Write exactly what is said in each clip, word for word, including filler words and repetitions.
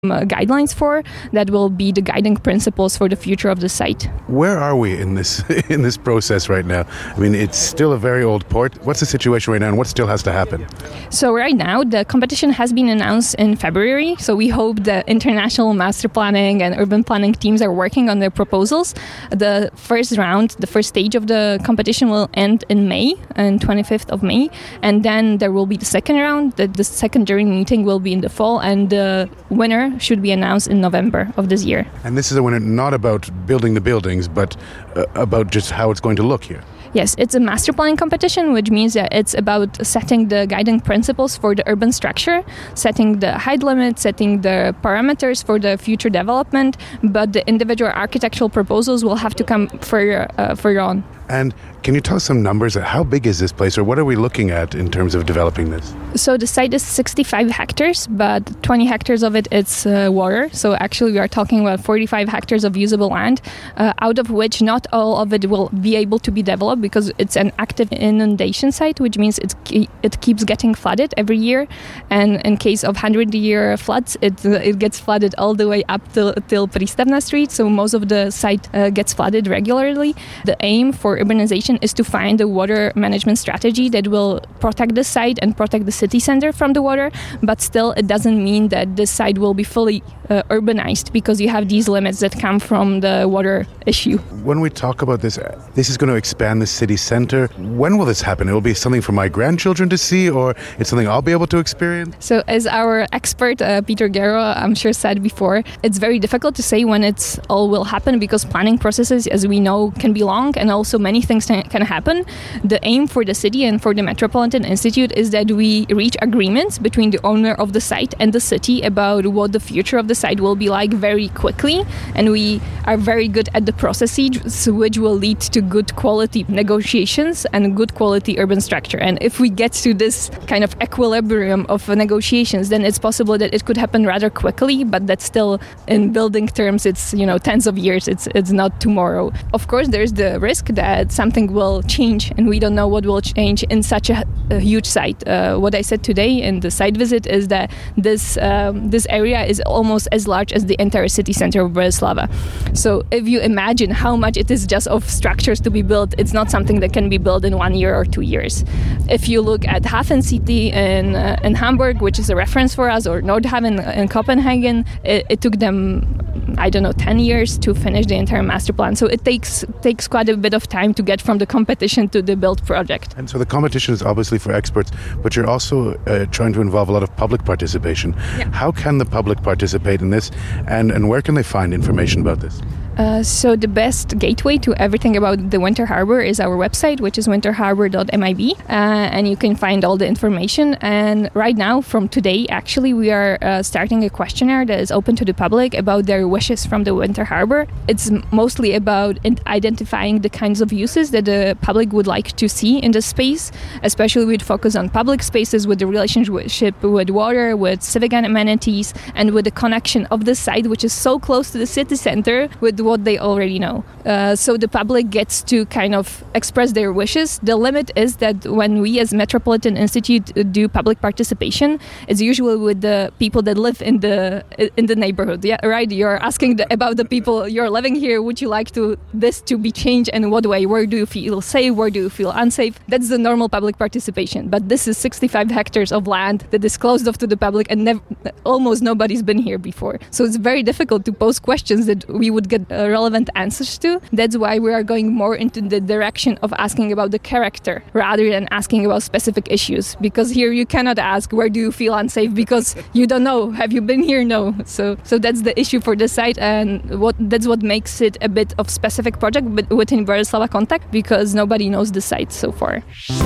uh, guidelines for that will be the guiding principles for the future of the site. Where are we in this in this process right now? I mean, it's still a very old port. What's the situation right now, and what still has to happen? So right now, the competition has been announced in February. So we hope the international master planning and urban planning teams are working on their proposals. The first round, the first stage of the competition will end in May, on twenty-fifth of May. And then there will be the second round. The, the second jury meeting will be in the fall, and the winner should be announced in November of this year. And this is a winner not about building the buildings, but uh, about just how it's going to look here. Yes, it's a master planning competition, which means that it's about setting the guiding principles for the urban structure, setting the height limit, setting the parameters for the future development, but the individual architectural proposals will have to come for uh, for your own. And can you tell us some numbers? How big is this place, or what are we looking at in terms of developing this? So the site is sixty-five hectares, but twenty hectares of it is uh, water. So actually we are talking about forty-five hectares of usable land, uh, out of which not all of it will be able to be developed because it's an active inundation site, which means it, it keeps getting flooded every year. And in case of hundred-year floods, it uh, it gets flooded all the way up till, till Prístavná Street. So most of the site uh, gets flooded regularly. The aim for urbanization is to find a water management strategy that will protect the site and protect the city center from the water, but still it doesn't mean that this site will be fully uh, urbanized because you have these limits that come from the water issue. When we talk about this, this is going to expand the city center. When will this happen? It will be something for my grandchildren to see, or it's something I'll be able to experience? So as our expert, uh, Peter Gero, I'm sure said before, it's very difficult to say when it's all will happen because planning processes, as we know, can be long and also many things can happen. The aim for the city and for the Metropolitan Institute is that we reach agreements between the owner of the site and the city about what the future of the site will be like very quickly, and we are very good at the processes which will lead to good quality negotiations and good quality urban structure. And if we get to this kind of equilibrium of negotiations, then it's possible that it could happen rather quickly, but that's still in building terms, it's, you know, tens of years, it's it's not tomorrow. Of course, there's the risk that something will change and we don't know what will change in such a, a huge site. Uh, what I said today in the site visit is that this um, this area is almost as large as the entire city center of Bratislava. So if you imagine how much it is just of structures to be built, it's not something that can be built in one year or two years. If you look at Hafen City in, uh, in Hamburg, which is a reference for us, or Nordhaven in Copenhagen, it, it took them, I don't know, ten years to finish the entire master plan. So it takes takes quite a bit of time to get from the competition to the build project. And so the competition is obviously for experts, but you're also uh, trying to involve a lot of public participation. Yeah. How can the public participate in this, and, and where can they find information about this? Uh, so the best gateway to everything about the Winter Harbor is our website, which is winter harbor dot m i b, uh, and you can find all the information. And right now, from today, actually, we are uh, starting a questionnaire that is open to the public about their wishes from the Winter Harbor. It's mostly about identifying the kinds of uses that the public would like to see in the space, especially with focus on public spaces, with the relationship with water, with civic amenities, and with the connection of the site, which is so close to the city center, with what they already know. Uh, so the public gets to kind of express their wishes. The limit is that when we as Metropolitan Institute do public participation, it's usually with the people that live in the in the neighborhood. Yeah, right? You're asking the, about the people you're living here. Would you like to this to be changed, and what way? Where do you feel safe? Where do you feel unsafe? That's the normal public participation. But this is sixty-five hectares of land that is closed off to the public, and nev- almost nobody's been here before. So it's very difficult to pose questions that we would get Uh, relevant answers to. That's why we are going more into the direction of asking about the character rather than asking about specific issues, because here you cannot ask where do you feel unsafe because you don't know. Have you been here? No. So so that's the issue for this site, and what that's what makes it a bit of specific project but within Bratislava context, because nobody knows the site so far.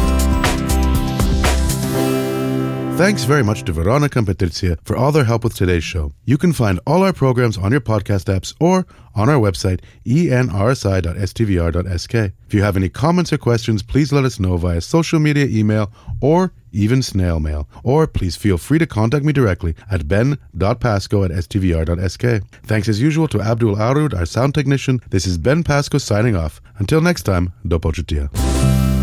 Thanks very much to Veronika and Patricia for all their help with today's show. You can find all our programs on your podcast apps or on our website, e n r s i dot s t v r dot s k. If you have any comments or questions, please let us know via social media, email, or even snail mail. Or please feel free to contact me directly at ben dot pasco at s t v r dot s k. Thanks as usual to Abdul Arud, our sound technician. This is Ben Pasco signing off. Until next time, do počutia.